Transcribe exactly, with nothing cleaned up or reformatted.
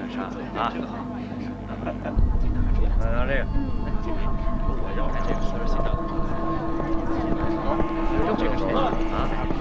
上啊。拿这个，我要这个，这是新的。好，这个谁啊？